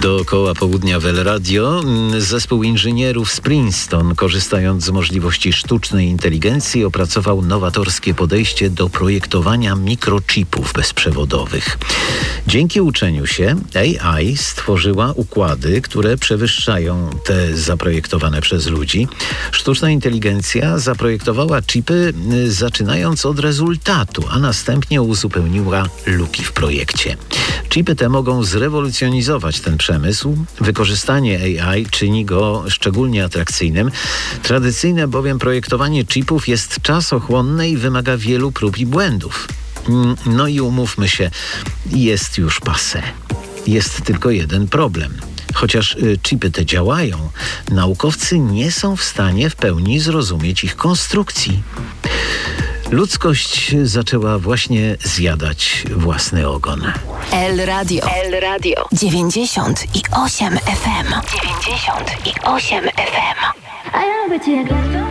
Dookoła południa w El Radio zespół inżynierów z Princeton, korzystając z możliwości sztucznej inteligencji, opracował nowatorskie podejście do projektowania mikrochipów bezprzewodowych. Dzięki uczeniu się AI stworzyła układy, które przewyższają te zaprojektowane przez ludzi. Sztuczna inteligencja zaprojektowała chipy zaczynając od rezultatu, a następnie uzupełniła luki w projekcie. Chipy te mogą zrewolucjonizować ten przemysł. Wykorzystanie AI czyni go szczególnie atrakcyjnym. Tradycyjne bowiem projektowanie chipów jest czasochłonne i wymaga wielu prób i błędów. No i umówmy się, jest już passé. Jest tylko jeden problem. Chociaż chipy te działają, naukowcy nie są w stanie w pełni zrozumieć ich konstrukcji. Ludzkość zaczęła właśnie zjadać własny ogon. El Radio 98 FM. 98 FM.